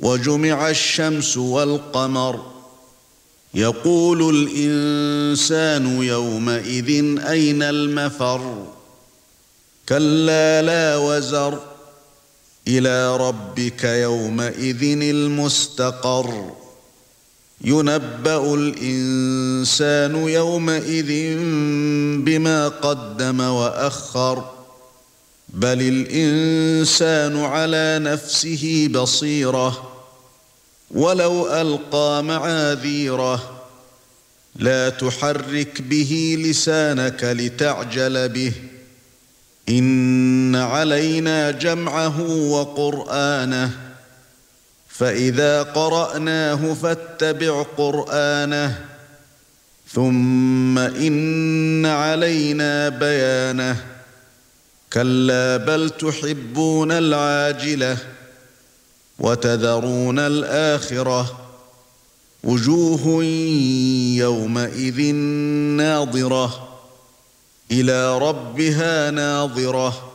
وجمع الشمس والقمر يقول الإنسان يومئذ أين المفر كلا لا وزر إلى ربك يومئذ المستقر ينبأ الإنسان يومئذ بما قدم وأخر بل الإنسان على نفسه بصيرة ولو ألقى معاذيره لا تحرك به لسانك لتعجل به إن علينا جمعه وقرآنه فإذا قرأناه فاتبع قرآنه ثم إن علينا بيانه كلا بل تحبون العاجلة وتذرون الآخرة وجوه يومئذ ناظرة إلى ربها ناظرة